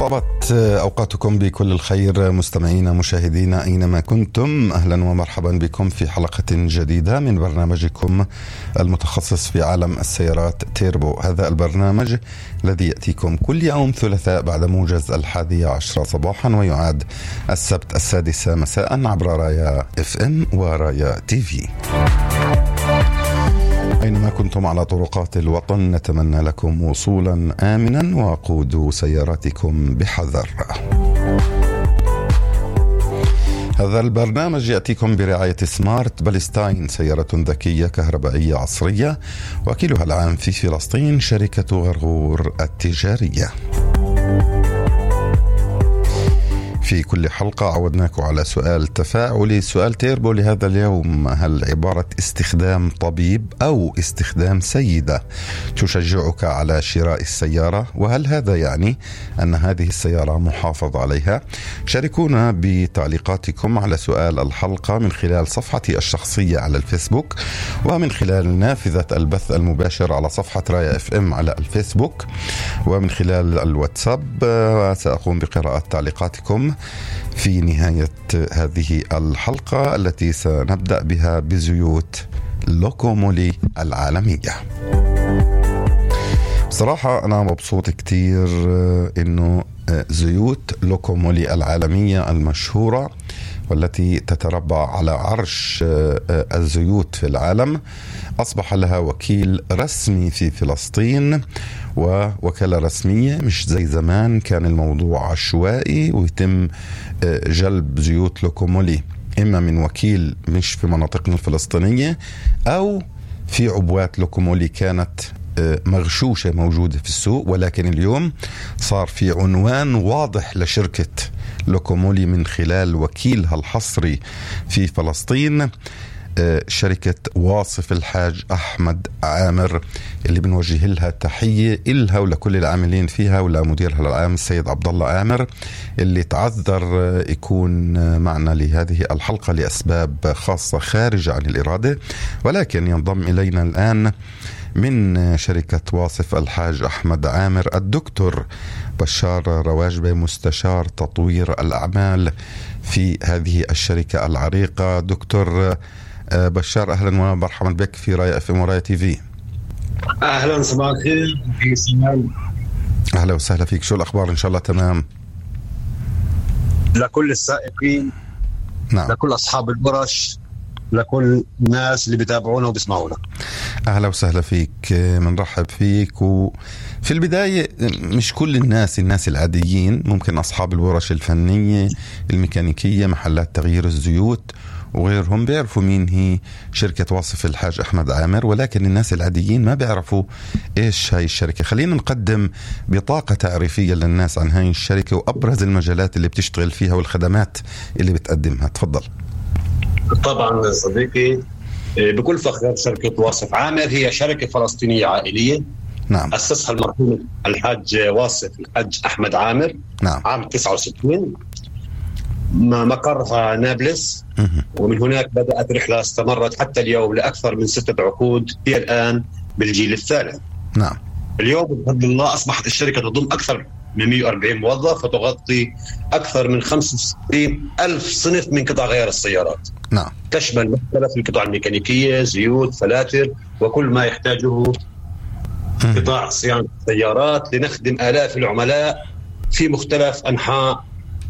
طابت أوقاتكم بكل الخير مستمعينا مشاهدينا أينما كنتم. أهلا ومرحبا بكم في حلقة جديدة من برنامجكم المتخصص في عالم السيارات تيربو. هذا البرنامج الذي يأتيكم كل يوم ثلاثاء بعد موجز 11 صباحا ويعاد السبت 6 مساء عبر رايا FM ورايا TV. أينما كنتم على طرقات الوطن نتمنى لكم وصولا آمنا وقودوا سياراتكم بحذر. هذا البرنامج يأتيكم برعاية سمارت بالستاين، سيارة ذكية كهربائية عصرية وكيلها العام في فلسطين، شركة غرغور التجارية. في كل حلقة عودناكم على سؤال تفاعلي. سؤال تيربو لهذا اليوم: هل عبارة استخدام طبيب أو استخدام سيدة تشجعك على شراء السيارة؟ وهل هذا يعني أن هذه السيارة محافظ عليها؟ شاركونا بتعليقاتكم على سؤال الحلقة من خلال صفحتي الشخصية على الفيسبوك ومن خلال نافذة البث المباشر على صفحة رايا FM على الفيسبوك ومن خلال الواتساب. سأقوم بقراءة تعليقاتكم في نهاية هذه الحلقة التي سنبدأ بها بزيوت لوكومولي العالمية. بصراحة أنا مبسوط كتير إنه زيوت لوكومولي العالمية المشهورة والتي تتربع على عرش الزيوت في العالم أصبح لها وكيل رسمي في فلسطين ووكالة رسمية، مش زي زمان كان الموضوع عشوائي ويتم جلب زيوت لوكومولي إما من وكيل مش في مناطقنا الفلسطينية أو في عبوات لوكومولي كانت مغشوشة موجودة في السوق، ولكن اليوم صار في عنوان واضح لشركة لوكومولي من خلال وكيلها الحصري في فلسطين، شركة واصف الحاج أحمد عامر، اللي بنوجه لها تحية إلها ولكل العاملين فيها ولمديرها العام السيد عبد الله عامر اللي تعذر يكون معنا لهذه الحلقة لأسباب خاصة خارجة عن الإرادة، ولكن ينضم إلينا الآن من شركة واصف الحاج أحمد عامر الدكتور بشار رواجبة، مستشار تطوير الأعمال في هذه الشركة العريقة. دكتور بشار، أهلا ومرحبا بك في رايا FM ورايا TV. أهلا، صباح الخير في سلام. أهلا وسهلا فيك، شو الأخبار؟ إن شاء الله تمام. لكل السائقين، نعم، لكل أصحاب الورش، لكل الناس اللي بيتابعونا وبيسمعونا، أهلا وسهلا فيك، منرحب فيك. وفي البداية مش كل الناس العاديين، ممكن أصحاب الورش الفنية الميكانيكية محلات تغيير الزيوت وغيرهم بيعرفوا مين هي شركة واصف الحاج أحمد عامر، ولكن الناس العاديين ما بيعرفوا إيش هاي الشركة. خلينا نقدم بطاقة تعريفية للناس عن هاي الشركة وأبرز المجالات اللي بتشتغل فيها والخدمات اللي بتقدمها. تفضل. طبعا صديقي، بكل فخر شركة واصف عامر هي شركة فلسطينية عائلية. نعم. أسسها المرحوم الحاج واصف الحاج أحمد عامر. نعم. عام 69. مقرها نابلس. ومن هناك بدأت رحلة استمرت حتى اليوم لأكثر من 6 عقود، هي الآن بالجيل الثالث. نعم. اليوم بفضل الله أصبحت الشركة تضم أكثر من 140 موظف وتغطي أكثر من 65,000 صنف من قطع غيار السيارات. نعم. تشمل مختلف القطع الميكانيكية، زيوت، فلاتر، وكل ما يحتاجه قطاع صيانة السيارات لنخدم آلاف العملاء في مختلف أنحاء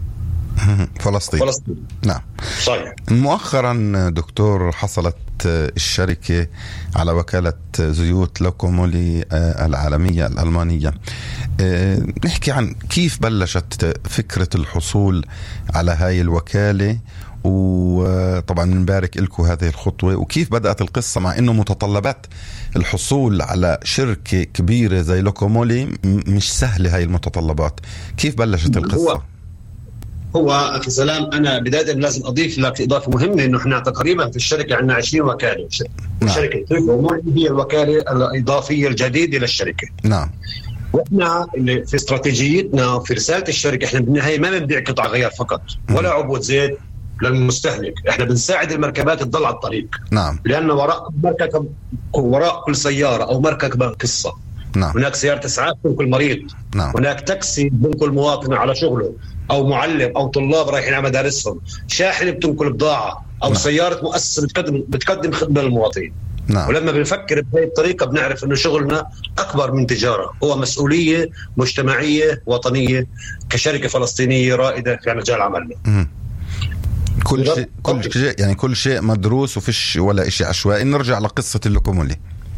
فلسطين. نعم. صحيح. مؤخرا دكتور حصلت الشركة على وكالة زيوت لوكومولي العالمية الألمانية. نحكي عن كيف بلشت فكرة الحصول على هاي الوكالة، وطبعا نبارك لكم هذه الخطوة، وكيف بدأت القصة مع أنه متطلبات الحصول على شركة كبيرة زي لوكومولي مش سهلة. هاي المتطلبات كيف بلشت القصة؟ هو أخي سلام، أنا بداية لازم أضيف لك إضافة مهمة، إنه إحنا تقريبا في الشركة عندنا 20 وكالة. نعم. شركة لوكومولي هي الوكالة الإضافية الجديدة للشركة. نعم. وإحنا في استراتيجيتنا في رسالة الشركة، إحنا بالنهاية ما بنبيع قطع غيار فقط ولا عبوة زيت للمستهلك، إحنا بنساعد المركبات تضل على الطريق. نعم. لأن وراء كل سيارة أو مركبة قصة، نعم. هناك سيارة إسعاف تنقل مريض. نعم. هناك تاكسي بنقل مواطن على شغله، أو معلم أو طلاب رايحين على مدارسهم، شاحن بتنقل بضاعة، أو نعم. سيارة مؤسسة بتقدم خدمة للمواطنين. نعم. ولما بنفكر بهذه الطريقة بنعرف إنه شغلنا أكبر من تجارة، هو مسؤولية مجتمعية وطنية كشركة فلسطينية رائدة في مجال عملنا. كل شيء مدروس وفيش ولا شيء عشوائي. نرجع لقصة اللوكومولي.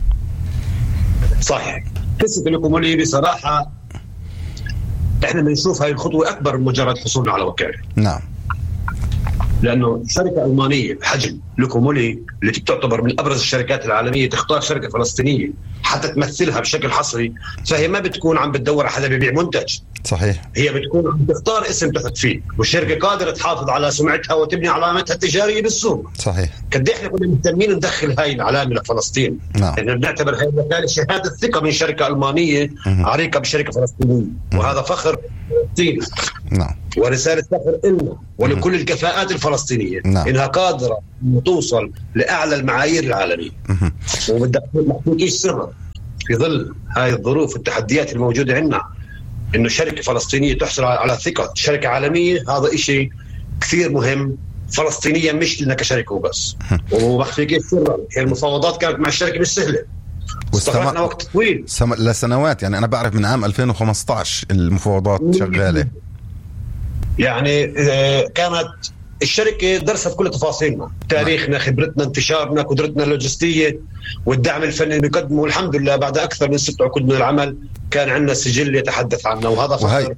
صحيح. قصة اللوكومولي بصراحة احنا بنشوف هاي الخطوة أكبر من مجرد حصولنا على وكالة. نعم. لأنه شركة ألمانية بحجم لوكومولي التي تعتبر من أبرز الشركات العالمية تختار شركة فلسطينية حتى تمثلها بشكل حصري، فهي ما بتكون عم بتدور على حدا بيبيع منتج. صحيح. هي بتكون عم تختار اسم تثق فيه، والشركة قادرة تحافظ على سمعتها وتبني علامتها التجارية بالسوق. صحيح. قد احنا كنا مهتمين ندخل هاي العلامة لفلسطين. نعم. لأنه بنعتبر هاي الوكالة شهادة ثقة من شركة ألمانية عريقة بشركة فلسطينية، وهذا فخر فلسطين. نعم. ورسالة فخر إلنا ولكل الكفاءات الفلسطينية. نعم. إنها قادرة أن توصل لأعلى المعايير العالمية. وبدك ما تحكيش سر في ظل هاي الظروف والتحديات الموجودة عندنا، إنه شركة فلسطينية تحصل على ثقة شركة عالمية، هذا إشي كثير مهم فلسطينيا، مش لنا كشركة وبس. وبحكيش سر، هي المفاوضات كانت مع الشركة مش سهلة، استغرقنا وقت طويل لسنوات. يعني أنا بعرف من عام 2015 المفاوضات شغالة. يعني كانت الشركة درست كل تفاصيلنا، تاريخنا، خبرتنا، انتشارنا، قدرتنا اللوجستية والدعم الفني اللي بنقدمه. والحمد لله بعد أكثر من 6 عقود من العمل كان عندنا سجل يتحدث عنه، وهذا فخر.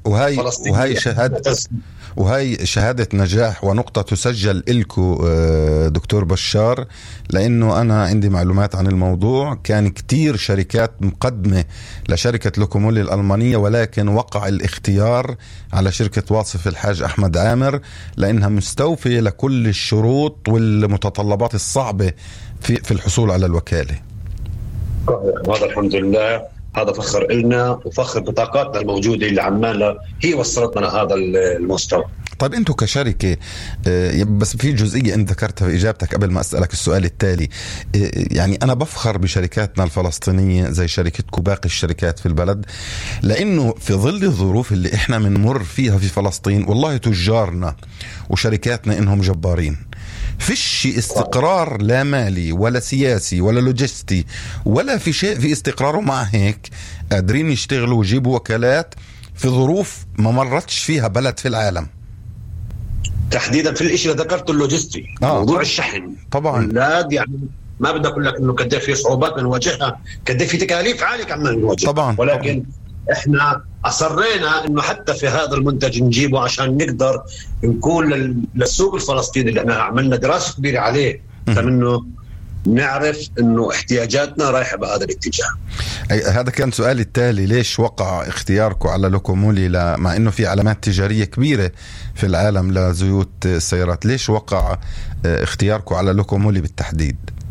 وهي شهادة نجاح ونقطة تسجل إلكو دكتور بشار، لأنه أنا عندي معلومات عن الموضوع. كان كتير شركات مقدمة لشركة لوكومولي الألمانية، ولكن وقع الاختيار على شركة واصف الحاج أحمد عامر لأنها مستوفية لكل الشروط والمتطلبات الصعبة في الحصول على الوكالة. هذا الحمد لله، هذا فخر إلنا وفخر بطاقاتنا الموجودة اللي عمالها هي وصلتنا لهذا المستوى. طيب أنتوا كشركة، بس في جزئية أنت ذكرتها في إجابتك قبل ما أسألك السؤال التالي. يعني أنا بفخر بشركاتنا الفلسطينية زي شركتكم باقي الشركات في البلد، لأنه في ظل الظروف اللي إحنا بنمر فيها في فلسطين، والله تجارنا وشركاتنا إنهم جبارين. فيش استقرار لا مالي ولا سياسي ولا لوجستي ولا في شيء في استقرار، ومع هيك قادرين يشتغلوا ويجيبوا وكالات في ظروف ما مرتش فيها بلد في العالم. تحديدا في الاشي اللي ذكرته اللوجستي، موضوع الشحن طبعا. لا يعني ما بدي اقول لك انه قد في صعوبات نواجهها، قد في تكاليف عاليه كمان نواجهها طبعا. ولكن طبعا. احنا اصرينا انه حتى في هذا المنتج نجيبه عشان نقدر نكون للسوق الفلسطيني، لان عملنا دراسه كبيره عليه فمنه نعرف انه احتياجاتنا رايحه بهذا الاتجاه. هذا كان سؤالي التالي، ليش وقع اختياركم على لوكومولي مع انه في علامات تجاريه كبيره في العالم لزيوت السيارات؟ ليش وقع اختياركم على لوكومولي بالتحديد؟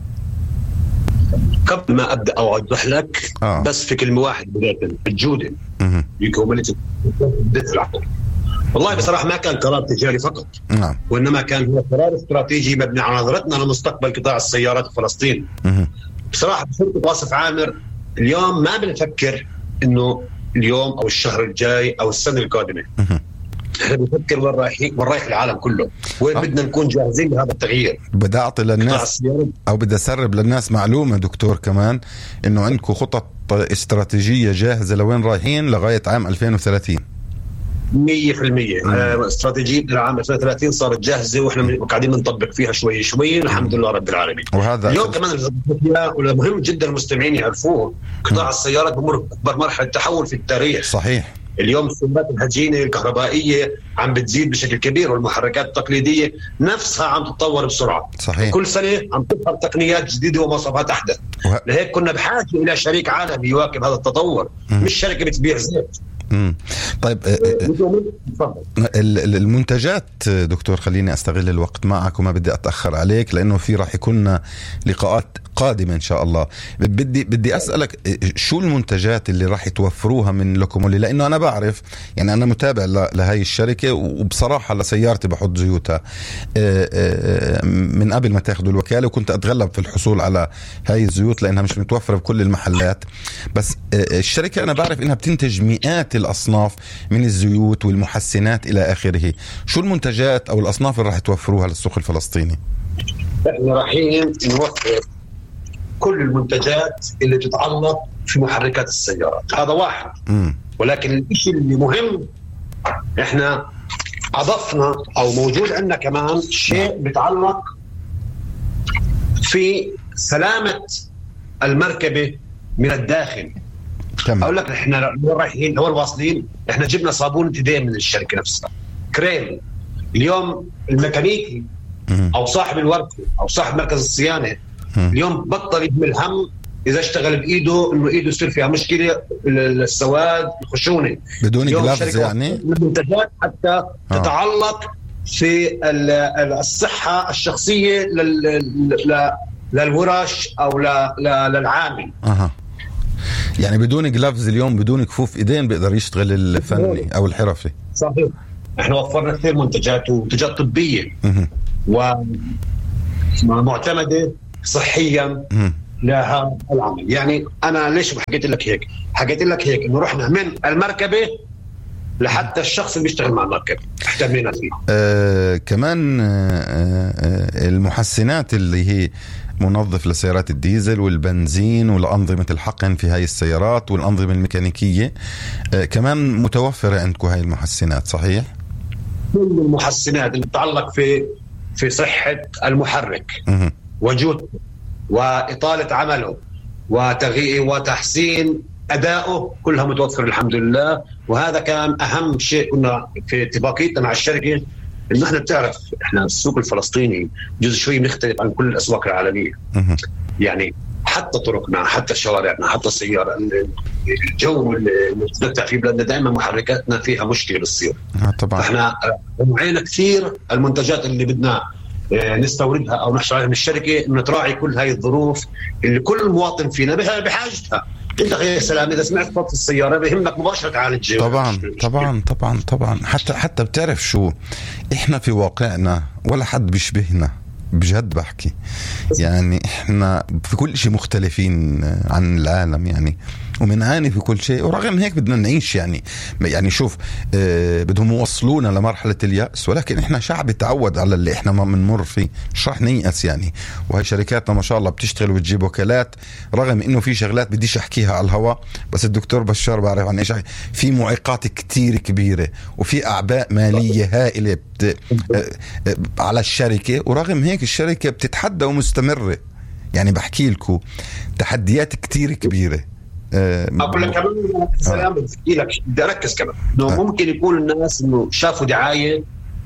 قبل ما ابدا اوضح لك بس في كلمه واحده بدايه، الجوده. لوكومولي والله بصراحة ما كان قرار تجاري فقط، وإنما كان هو قرار استراتيجي مبني على نظرتنا لمستقبل قطاع السيارات في فلسطين. بصراحة بشركة واصف عامر اليوم ما بنفكر إنه اليوم أو الشهر الجاي أو السنة القادمة. احنا بنفكر وين رايح العالم كله، وين بدنا نكون جاهزين لهذا التغيير. بدي أعطي للناس أو بدي أسرب للناس معلومة دكتور كمان، إنه عندكم خطط استراتيجية جاهزة لوين رايحين لغاية عام 2030. 100%. استراتيجية العام 2030 صارت جاهزة وإحنا قاعدين نطبق فيها شوي شوي الحمد لله رب العالمين. وهذا اليوم كمان مهم جدا المستمعين يعرفوه، قطاع السيارات بمر بمرحلة تحول في التاريخ. صحيح. اليوم السيارات الهجينة الكهربائية عم بتزيد بشكل كبير، والمحركات التقليدية نفسها عم تتطور بسرعة. صحيح. كل سنة عم تظهر تقنيات جديدة ومواصفات أحدث. لهيك كنا بحاجة إلى شريك عالمي يواكب هذا التطور، مش شركة بتبيع زيت. طيب المنتجات دكتور، خليني استغل الوقت معك وما بدي اتاخر عليك، لانه في راح يكون لقاءات قادمة إن شاء الله. بدي أسألك شو المنتجات اللي راح توفروها من لوكومولي، لأنه أنا بعرف يعني أنا متابع لهاي الشركة، وبصراحة لسيارتي بحط زيوتها من قبل ما تاخدوا الوكالة، وكنت أتغلب في الحصول على هاي الزيوت لأنها مش متوفرة بكل المحلات. بس الشركة أنا بعرف إنها بتنتج مئات الأصناف من الزيوت والمحسنات إلى آخره. شو المنتجات أو الأصناف اللي راح توفروها للسوق الفلسطيني؟ احنا رايحين نوفر كل المنتجات اللي تتعلق في محركات السيارات، هذا واحد. ولكن الشيء اللي مهم احنا اضفنا او موجود عندنا كمان شيء بيتعلق في سلامة المركبة من الداخل. اقول لك احنا رايحين اول واصلين، احنا جبنا صابون ايدين من الشركة نفسها، كريم. اليوم الميكانيكي او صاحب الورقه او صاحب مركز الصيانه اليوم بطل يحمل هم اذا اشتغل بايده انه ايده يصير فيها مشكله، السواد، الخشونه، بدون جلافز يعني المنتجات حتى تتعلق في الصحه الشخصيه للورش او للعامل. يعني بدون جلافز اليوم، بدون كفوف ايدين بيقدر يشتغل الفني او الحرفي. صحيح. احنا وفرنا كثير منتجات ومنتجات طبيه ومعتمده صحيا لها العمل. يعني انا ليش حكيت لك هيك؟ حكيت لك هيك انه رحنا من المركبه لحتى الشخص اللي بيشتغل مع المركبه اهتمينا فيه. كمان المحسنات اللي هي منظف لسيارات الديزل والبنزين والأنظمة الحقن في هاي السيارات والأنظمة الميكانيكية كمان متوفرة عندكم هاي المحسنات، صحيح؟ كل المحسنات اللي تتعلق في صحة المحرك وجوده وإطالة عمله وتغيير وتحسين أدائه كلها متوفر الحمد لله. وهذا كان أهم شيء كنا في اتفاقيتنا مع الشركة، إنه إحنا بتعرف إحنا السوق الفلسطيني جزء شوي مختلف عن كل الأسواق العالمية. يعني حتى طرقنا، حتى شوارعنا، حتى السيارة، الجو اللي نتمتع فيه بلادنا دائما محركاتنا فيها مشكلة بتصير. طبعا احنا وعينا كثير المنتجات اللي بدنا نستوردها او نحصل عليها من الشركة، انه تراعي كل هاي الظروف اللي كل مواطن فينا بحاجتها. انت غير سلام اذا سمعت صوت السيارة بيهمك مباشرة تعالج. طبعا حتى بتعرف شو احنا في واقعنا ولا حد بيشبهنا، بجد بحكي. يعني احنا في كل شيء مختلفين عن العالم يعني، ومنعاني في كل شيء، ورغم هيك بدنا نعيش. يعني شوف بدهم يوصلونا لمرحلة اليأس، ولكن احنا شعب تعود على اللي احنا ما بنمر فيه، مش راح نيأس يعني. وهي شركاتنا ما شاء الله بتشتغل وبتجيب وكالات، رغم انه في شغلات بديش احكيها على الهواء، بس الدكتور بشار بعرف عن ايش في معيقات كتير كبيرة وفي اعباء مالية هائلة على الشركة، ورغم هيك الشركة بتتحدى ومستمرة. يعني بحكي لكم تحديات كتير كبيرة. أقول لك كمان سلام، بدي لك بدي أركز كمان إنه ممكن يكون الناس إنه شافوا دعاية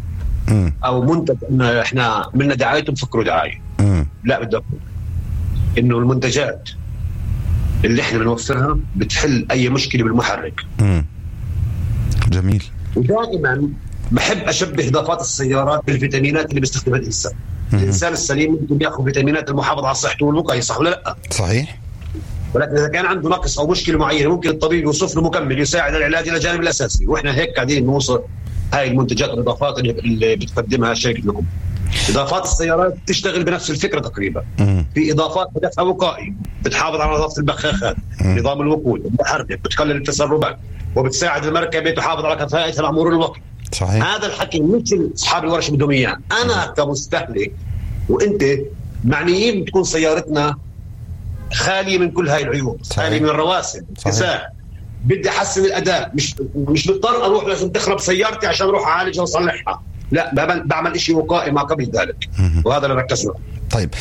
أو منتج إنه إحنا عملنا دعاية وفكروا دعاية. لا، بدي أقول إنه المنتجات اللي إحنا بنوفرها بتحل أي مشكلة بالمحرك. جميل. ودائما بحب أشبه إضافات السيارات بالفيتامينات اللي بيستخدمها الإنسان. الإنسان السليم ممكن يأخذ فيتامينات المحافظة على صحته والوقاية، صح ولا لا؟ صحيح. ولكن إذا كان عنده نقص أو مشكلة معينة ممكن الطبيب يوصف له مكمل يساعد العلاج إلى الجانب الأساسي. وإحنا هيك قاعدين نوصل هاي المنتجات والإضافات اللي بتقدمها شركة لكم. إضافات السيارات تشتغل بنفس الفكرة تقريبا. في إضافات هدفها وقائي، بتحافظ على نظافة البخاخات، نظام الوقود، المحرك، بتقلل التسربات، وبتساعد المركبة تحافظ على كفاءتها مع مرور الوقت. صحيح. هذا الحكي مثل أصحاب الورش بدهم إياه. أنا كمستهلك وأنت معنيين بتكون سيارتنا خالية من كل هاي العيوب، خالية من الرواسب، كساء. بدي أحسن الأداء، مش بضطر أروح لازم تخرب سيارتي عشان أروح أعالجها وأصلحها. لا، بعمل إشي وقائي ما قبل ذلك. وهذا اللي ركزنا. طيب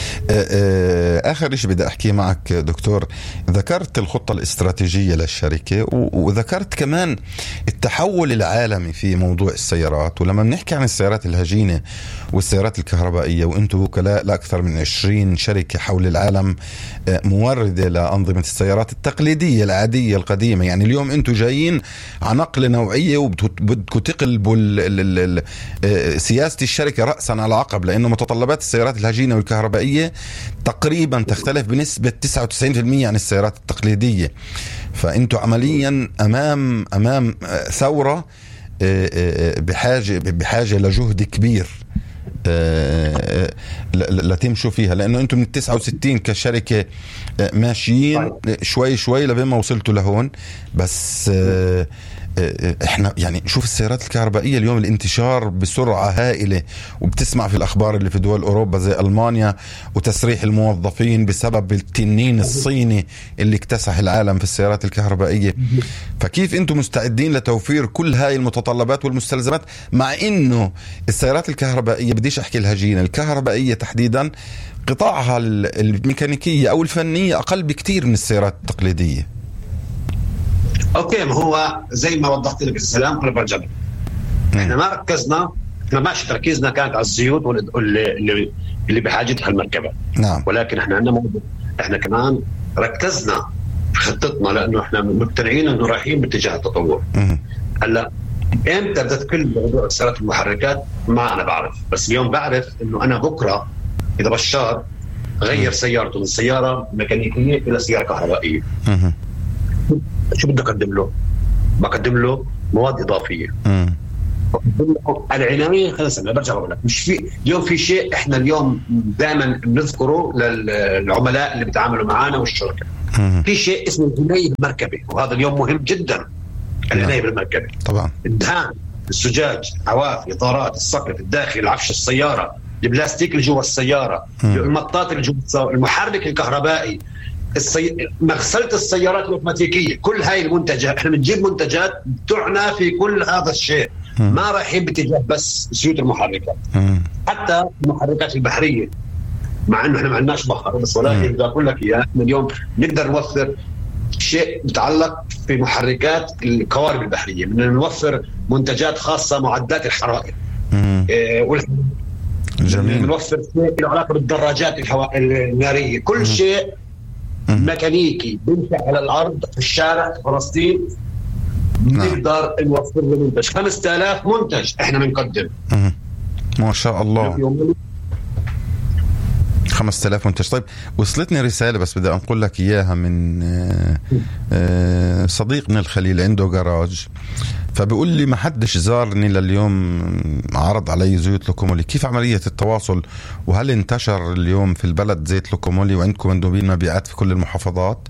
آخر شيء بدي أحكي معك دكتور، ذكرت الخطة الاستراتيجية للشركة وذكرت كمان التحول العالمي في موضوع السيارات. ولما بنحكي عن السيارات الهجينة والسيارات الكهربائية، وأنتم وكلاء لأكثر من 20 شركة حول العالم موردة لأنظمة السيارات التقليدية العادية القديمة. يعني اليوم أنتم جايين على نقل نوعية وبدكم تقلبوا سياسة الشركة رأسا على عقب، لأنه متطلبات السيارات الهجينة والكهربائية الكهربائية تقريبا تختلف بنسبة 99% عن السيارات التقليدية. فأنتوا عمليا أمام ثورة بحاجة لجهد كبير لتمشوا فيها، لأنه أنتم من 69 كشركة ماشيين شوي شوي لبين ما وصلتوا لهون. بس احنا يعني شوف السيارات الكهربائية اليوم الانتشار بسرعة هائلة، وبتسمع في الأخبار اللي في دول أوروبا زي ألمانيا وتسريح الموظفين بسبب التنين الصيني اللي اكتسح العالم في السيارات الكهربائية. فكيف انتم مستعدين لتوفير كل هاي المتطلبات والمستلزمات، مع انه السيارات الكهربائية بديش احكي الهجينة الكهربائية تحديدا قطاعها الميكانيكية او الفنية اقل بكتير من السيارات التقليدية؟ اوكي، ما هو زي ما وضحت لك السلام انا برجع لك. احنا ما ركزنا، احنا ماشي تركيزنا كانت على الزيوت اللي بحاجتها المركبه. نعم. ولكن احنا عندنا احنا كمان ركزنا في خطتنا، لانه احنا مقتنعين انه رايحين باتجاه التطور. هلا امتى بدأت كل موضوع السيارات المحركات ما انا بعرف، بس اليوم بعرف انه انا بكره اذا بشار غير سيارته من سياره ميكانيكيه الى سياره كهربائيه، شو بدي اقدم له؟ بقدم له مواد اضافيه، بقدم له العنايه. خلص انا برجع بقول لك مش في اليوم في شيء احنا اليوم دائما بنذكره للعملاء اللي بيتعاملوا معنا والشركه، في شيء اسمه العنايه بالمركبه، وهذا اليوم مهم جدا. العنايه بالمركبه طبعا، الدهان، الزجاج، حواف، اطارات، السقف الداخلي، العفش السياره، البلاستيك اللي جوا السياره، المطاط اللي جوا المحرك الكهربائي، مغسلة السيارات الأوتوماتيكية، كل هاي المنتجات احنا بنجيب منتجات تعنى في كل هذا الشيء. ما رايحين باتجاه بس زيوت المحركات، حتى المحركات البحرية، مع انه احنا ما عندناش بحر، بس ولكن بدي اقول لك اياه احنا اليوم نقدر نوفر شيء متعلق في محركات القوارب البحرية، بدنا نوفر منتجات خاصة معدات الحرائق، جميل. بنوفر شيء له علاقة بالدراجات النارية، كل شيء ميكانيكي بيمشي على الارض في الشارع في فلسطين نقدر نوفر له منتج. 5000 منتج احنا بنقدم. ما شاء الله 5000 منتج. طيب وصلتني رسالة بس بدي أنقل لك إياها من صديق من الخليل عنده جراج، فبيقول لي ما حدش زارني لليوم عرض علي زيوت لوكومولي، كيف عملية التواصل؟ وهل انتشر اليوم في البلد زيت لوكومولي وعندكم مندوبين مبيعات في كل المحافظات؟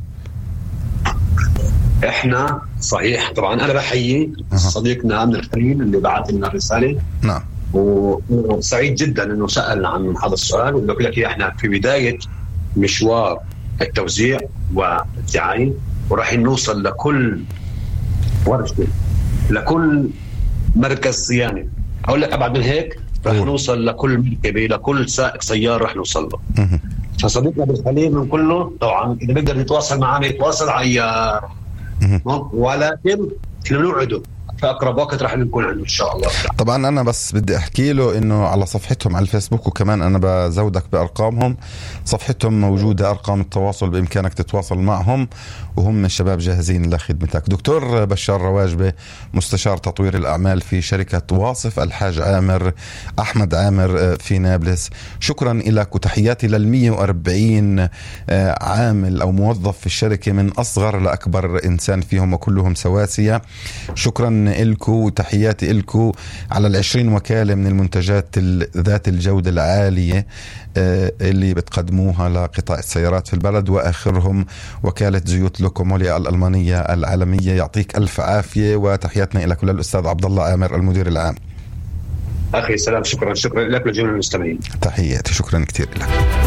احنا صحيح طبعا انا بحيي صديقنا من الخليل اللي بعث لنا الرسالة. نعم. وسعيد جدا انه سأل عن هذا السؤال، وبقول لك احنا في بداية مشوار التوزيع والدعاية، وراح نوصل لكل ورشة، لكل مركز صيانة. اقول لك ابعد من هيك، راح نوصل لكل مركبة، لكل سائق سيارة راح نوصل له. فصديقنا بالخليل بنقول له طبعا اذا بيقدر يتواصل معنا يتواصل عيار، ولكن احنا بنوعده في أقرب وقت راح نكون عنده إن شاء الله. طبعا أنا بس بدي أحكي له إنه على صفحتهم على الفيسبوك، وكمان أنا بزودك بأرقامهم، صفحتهم موجودة، أرقام التواصل بإمكانك تتواصل معهم، وهم الشباب جاهزين لخدمتك. دكتور بشار رواجبة، مستشار تطوير الأعمال في شركة واصف الحاج عامر أحمد عامر في نابلس، شكرا لك وتحياتي لل140 عامل أو موظف في الشركة من أصغر لأكبر إنسان فيهم وكلهم سواسية. شكرا إلكو وتحياتي إلكو على 20 وكالة من المنتجات ذات الجودة العالية اللي بتقدموها لقطاع السيارات في البلد، وآخرهم وكالة زيوت لوكومولي الألمانية العالمية. يعطيك ألف عافية وتحياتنا إليك وللأستاذ عبد الله عامر المدير العام. أخي سلام، شكرا لك ولجميع المستمعين. تحياتي، شكرا كتير لك.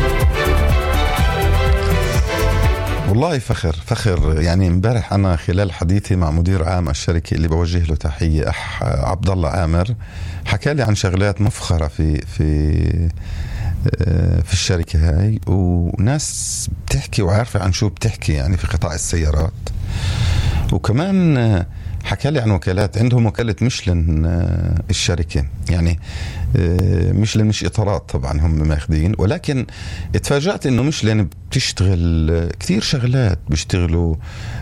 والله فخر يعني. امبارح أنا خلال حديثي مع مدير عام الشركة اللي بوجه له تحية عبد الله عامر، حكى لي عن شغلات مفخرة في الشركة هاي، وناس بتحكي وعارفة عن شو بتحكي يعني في قطاع السيارات. وكمان حكى لي عن وكالات، عندهم وكالة ميشلن الشركة، يعني ميشلن مش إطارات طبعا هم ماخدين، ولكن اتفاجأت إنه ميشلن بتشتغل كثير شغلات، بيشتغلوا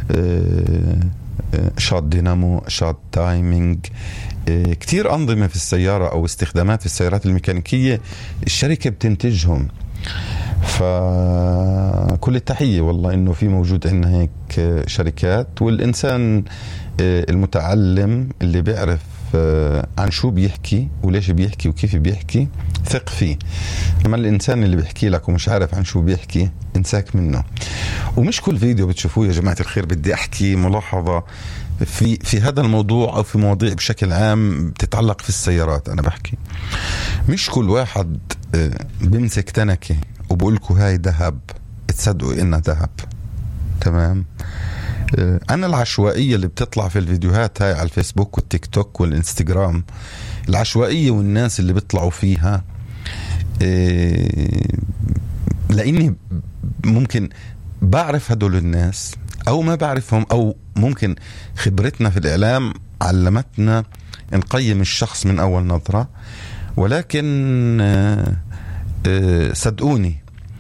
شات دينامو، شات تايمينج، كتير أنظمة في السيارة أو استخدامات في السيارات الميكانيكية الشركة بتنتجهم. فكل التحية والله إنه في موجود عندنا هيك شركات، والإنسان المتعلم اللي بيعرف عن شو بيحكي وليش بيحكي وكيف بيحكي ثق فيه. أما الإنسان اللي بيحكي لك ومش عارف عن شو بيحكي انساك منه. ومش كل فيديو بتشوفوه يا جماعة الخير بدي أحكي ملاحظة في هذا الموضوع أو في مواضيع بشكل عام بتتعلق في السيارات. أنا بحكي مش كل واحد بيمسك تنكة وبقولكوا هاي ذهب تصدقوا إنها ذهب. تمام. أنا العشوائية اللي بتطلع في الفيديوهات هاي على الفيسبوك والتيك توك والإنستغرام، العشوائية والناس اللي بيطلعوا فيها، لأني ممكن بعرف هدول الناس أو ما بعرفهم، أو ممكن خبرتنا في الإعلام علمتنا نقيم الشخص من أول نظرة، ولكن صدقوني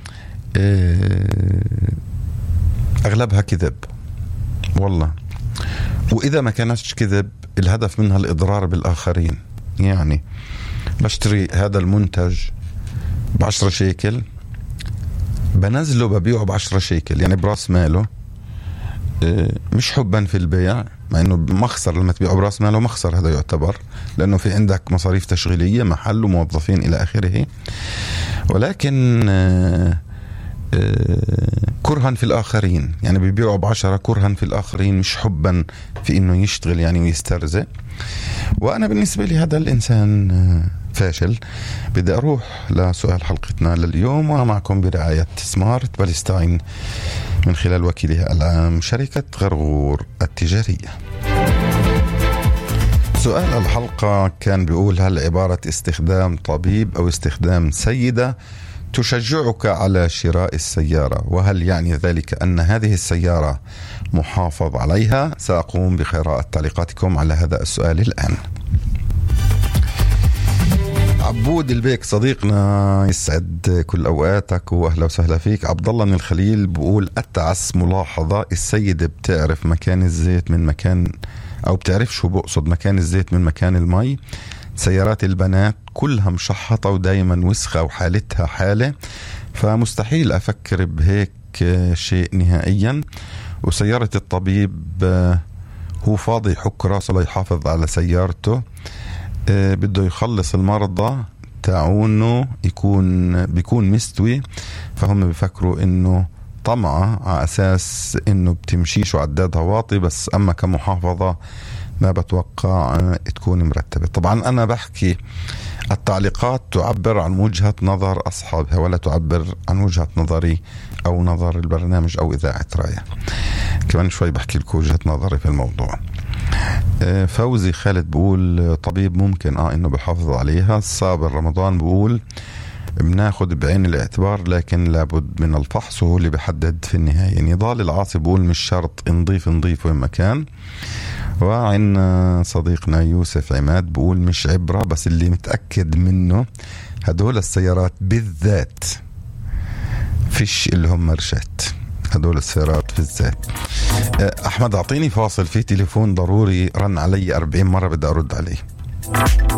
أغلبها كذب والله. وإذا ما كانتش كذب الهدف منها الإضرار بالآخرين. يعني بشتري هذا المنتج ب10 شيكل، بنزله ببيعه ب10 شيكل، يعني براس ماله، مش حبا في البيع، مع انه مخسر لما تبيعه براس ماله، مخسر هذا يعتبر، لانه في عندك مصاريف تشغيلية، محل وموظفين الى اخره، ولكن كرها في الآخرين، يعني بيبيعوا ب10 كرها في الآخرين، مش حبا في إنه يشتغل يعني ويسترزق. وأنا بالنسبة لي هذا الإنسان فاشل. بدي أروح لسؤال حلقتنا لليوم، ومعكم برعاية سمارت بالستاين من خلال وكيلها العام شركة غرغور التجارية. سؤال الحلقة كان بيقول: هل عبارة استخدام طبيب أو استخدام سيدة تشجعك على شراء السيارة؟ وهل يعني ذلك أن هذه السيارة محافظ عليها؟ سأقوم بقراءة تعليقاتكم على هذا السؤال الآن. عبود البيك صديقنا يسعد كل أوقاتك وأهلا وسهلا فيك. عبد الله من الخليل بقول: أتعس ملاحظة، السيدة بتعرف مكان الزيت من مكان، أو بتعرف شو بقصد مكان الزيت من مكان المي. سيارات البنات كلها مشحطة ودايما وسخة وحالتها حالة، فمستحيل أفكر بهيك شيء نهائيا. وسيارة الطبيب هو فاضي يحك راسه ليحافظ على سيارته، بده يخلص المرضى تاعونه، بيكون مستوي، فهم بيفكروا انه طمعة على اساس انه بتمشيش وعدادها واطي بس، اما كمحافظة ما بتوقع تكون مرتبة. طبعا أنا بحكي التعليقات تعبر عن وجهة نظر أصحابها ولا تعبر عن وجهة نظري أو نظر البرنامج أو إذاعة راية. كمان شوي بحكي لكم وجهة نظري في الموضوع. فوزي خالد بقول: طبيب ممكن إنه بحافظ عليها. صابر رمضان بقول: بناخد بعين الاعتبار لكن لابد من الفحص وهو اللي بيحدد في النهاية. نضال العاصي بقول: مش شرط نضيف وين مكان. وعندنا صديقنا يوسف عماد بقول: مش عبرة، بس اللي متأكد منه هدول السيارات بالذات فيش اللي هم مرشات، هدول السيارات بالذات. أحمد أعطيني فاصل، في تليفون ضروري رن علي 40 مرة بدي أرد عليه.